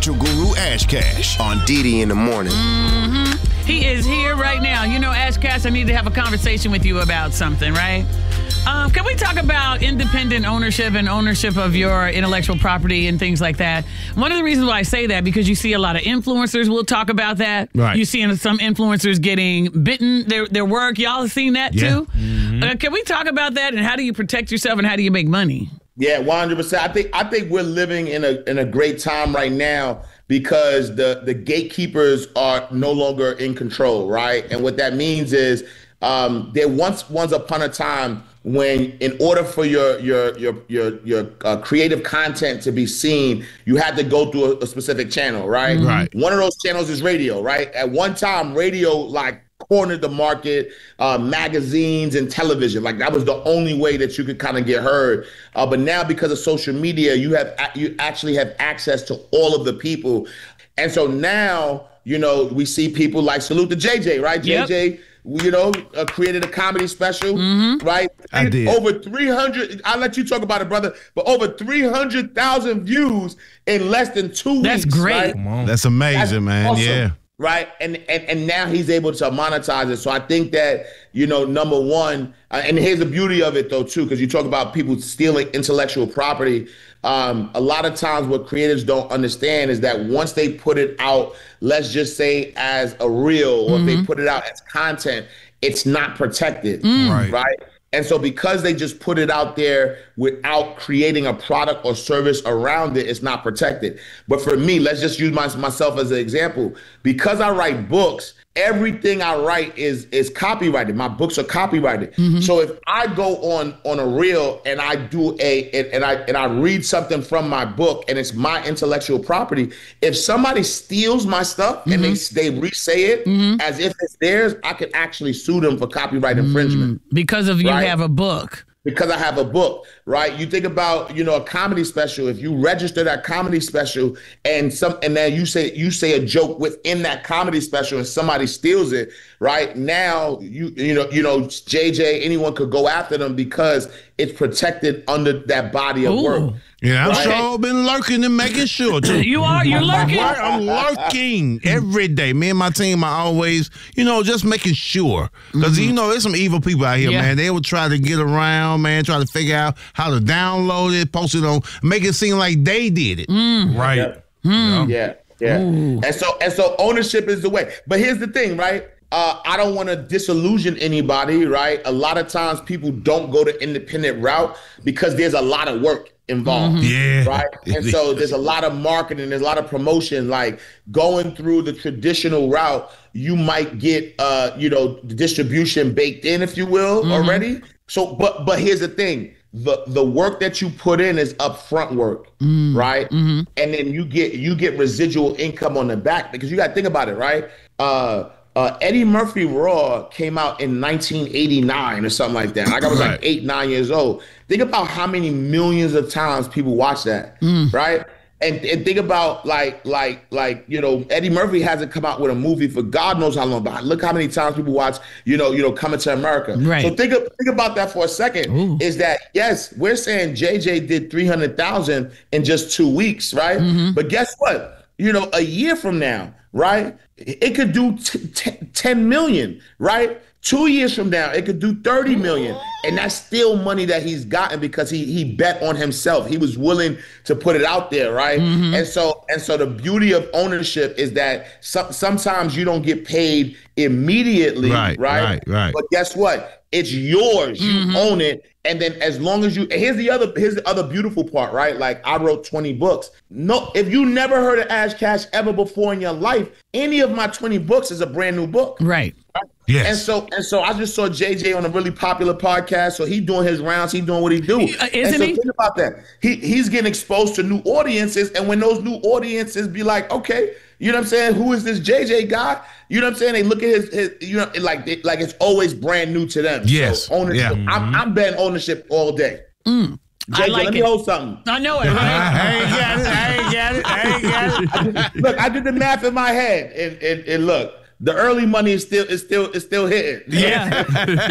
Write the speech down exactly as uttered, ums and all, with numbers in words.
financial guru Ash Cash on Didi in the Morning. Mm-hmm. He is here right now. You know, Ash Cash, I need to have a conversation with you about something, right? Um, can we talk about independent ownership and ownership of your intellectual property and things like that? One of the reasons why I say that, because you see a lot of influencers will talk about that. Right. You see some influencers getting bitten, their their work. Y'all have seen that Yeah. too? Mm-hmm. Uh, can we talk about that, and how do you protect yourself, and how do you make money? Yeah, one hundred percent. I think I think we're living in a in a great time right now because the the gatekeepers are no longer in control, right? And what that means is um, there once once upon a time when, in order for your your your your your uh, creative content to be seen, you had to go through a, a specific channel, right? Mm-hmm. Right. One of those channels is radio, right? At one time, radio like cornered the market, uh, magazines and television. Like that was the only way that you could kind of get heard. Uh, but now, because of social media, you have you actually have access to all of the people, and so now you know we see people like salute to J J, right? Yep. J J. You know, uh, created a comedy special, Mm-hmm. right? I did. Over three hundred, I'll let you talk about it, brother, but over three hundred thousand views in less than two That's weeks. great. Right? Come on. That's amazing, That's man. awesome, Yeah. Right. And, and and now he's able to monetize it. So I think that, you know, number one, uh, and here's the beauty of it, though, too, because you talk about people stealing intellectual property. Um, a lot of times what creators don't understand is that once they put it out, let's just say as a reel, or if they put it out as content, it's not protected. Right. Right. And so because they just put it out there without creating a product or service around it, it's not protected. But for me, let's just use my, myself as an example. Because I write books, everything I write is is copyrighted. My books are copyrighted. Mm-hmm. So if I go on on a reel and I do a and, and I and I read something from my book and it's my intellectual property, if somebody steals my stuff Mm-hmm. and they they re-say it Mm-hmm. as if it's theirs, I can actually sue them for copyright infringement. Because of you Right. have a book. Because I have a book, right? You think about, you know, a comedy special. If you register that comedy special and some, and then you say you say a joke within that comedy special, and somebody steals it, right? Now you you know you know J J, anyone could go after them because it's protected under that body of Ooh. work. Yeah, I'm Right. sure been lurking and making sure too. You are, you're lurking. I'm lurking every day. Me and my team are always, you know, just making sure. Because, you know, there's some evil people out here, Yeah. man. They will try to get around, man, try to figure out how to download it, post it on, make it seem like they did it. Right. Yeah. Yeah, yeah. And so and so ownership is the way. But here's the thing, right? Uh, I don't want to disillusion anybody, right? A lot of times people don't go the independent route because there's a lot of work involved. Yeah. Right. And so there's a lot of marketing, there's a lot of promotion. Like going through the traditional route, you might get uh, you know, the distribution baked in, if you will, already. So but but here's the thing. The the work that you put in is upfront work, right? And then you get you get residual income on the back, because you got to think about it, right? Uh, uh, Eddie Murphy Raw came out in nineteen eighty-nine or something like that. Like I was Right. like eight, nine years old. Think about how many millions of times people watch that, right? And, and think about like like like you know, Eddie Murphy hasn't come out with a movie for God knows how long, but look how many times people watch you know you know Coming to America. Right. So think of, think about that for a second. Ooh. Is that yes, we're saying J J did three hundred thousand in just two weeks, right? But guess what? You know, a year from now, right? It could do t- t- ten million, right? Two years from now, it could do thirty million. And that's still money that he's gotten because he he bet on himself. He was willing to put it out there, right? And so and so the beauty of ownership is that some, sometimes you don't get paid immediately, Right, right? right, right. But guess what? It's yours. You own it. And then as long as you, and here's the other, here's the other beautiful part, right? Like I wrote twenty books. No, if you never heard of Ash Cash ever before in your life, any of my twenty books is a brand new book. Right. Yes. And so and so I just saw J J on a really popular podcast. So he doing his rounds, he doing what he do. Uh, isn't and so he? think about that. He he's getting exposed to new audiences. And when those new audiences be like, okay, you know what I'm saying? Who is this J J guy? You know what I'm saying? They look at his, his you know, like they, like it's always brand new to them. Yes. So ownership. Yeah. I'm, I'm betting ownership all day. Mm. J J, I like let me it. hold something. I know it, I right? ain't got it. I ain't got it. I ain't got it. Look, I did the math in my head, and and, and look, the early money is still is still is still hitting. Yeah.